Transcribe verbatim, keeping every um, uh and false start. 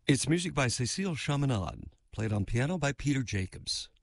It's music by Cecile Chaminade, played on piano by Peter Jacobs.